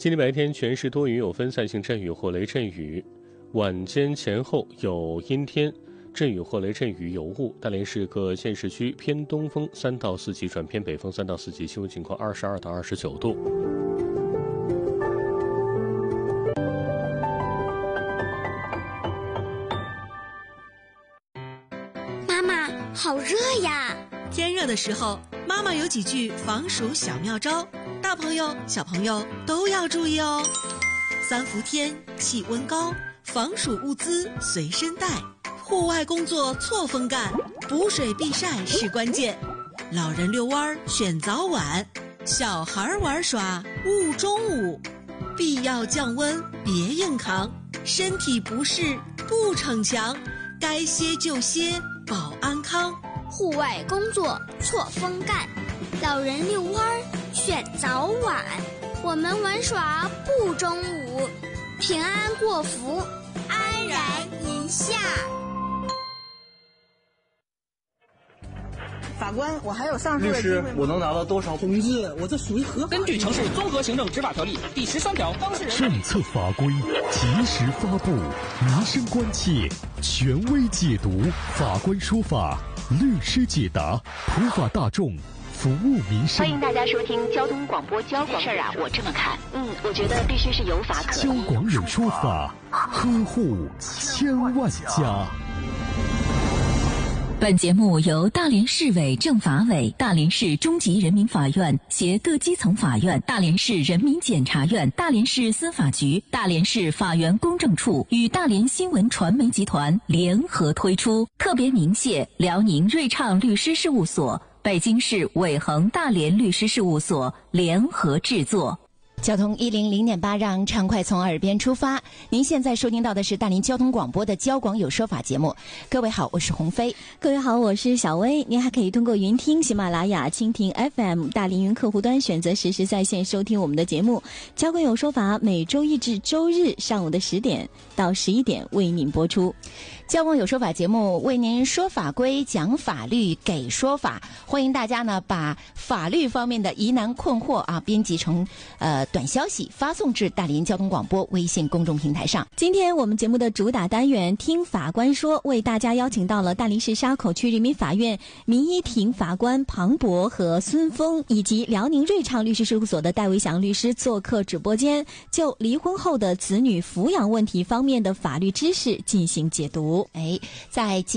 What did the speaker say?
今天白天全市多云，有分散性阵雨或雷阵雨，晚间前后有阴天，阵雨或雷阵雨有雾。大连市各县市区偏东风3到4级转偏北风3到4级，气温情况22到29度。 妈妈，好热呀！ 天热的时候，妈妈有几句防暑小妙招，大朋友小朋友都要注意哦。3伏天，气温高，防暑物资随身带，户外工作错峰干，补水避晒是关键。老人遛弯选早晚，小孩玩耍勿中午，必要降温别硬扛，身体不适不逞强，该歇就歇保安康。 户外工作错峰干，老人遛弯选早晚，我们玩耍不中午，平安过福，安然一夏。 法官，我还有上诉的机会吗？ 律师，我能拿到多少？ 同志，我这属于合法。 根据《城市综合行政执法条例》第13条，当事人政策法规及时发布，民生关切权威解读，法官说法，律师解答，普法大众，服务民生。 欢迎大家收听交通广播交广。事儿啊，我这么看，我觉得必须是有法可依。 交广有说法，呵护千万家。 本节目由大连市委政法委、大连市中级人民法院携各基层法院、大连市人民检察院、大连市司法局、大连市法源公证处与大连新闻传媒集团联合推出，特别鸣谢辽宁瑞畅律师事务所、北京市伟恒大连律师事务所联合制作。 交通100.8，让畅快从耳边出发。您现在收听到的是大连交通广播的交广有说法节目。各位好，我是鸿飞。 各位好，我是小薇。您还可以通过云听、喜马拉雅、蜻蜓 FM、大连云客户端选择实时在线收听我们的节目。交广有说法每周一至周日上午的10点到11点为您播出。交广有说法节目为您说法规、讲法律、给说法。欢迎大家呢把法律方面的疑难困惑编辑成短消息发送至大连交通广播微信公众平台上。今天我们节目的主打单元听法官说，为大家邀请到了大连市沙口区人民法院民一庭法官庞博和孙峰，以及辽宁瑞畅律师事务所的戴维祥律师做客直播间，就离婚后的子女抚养问题方面的法律知识进行解读。 在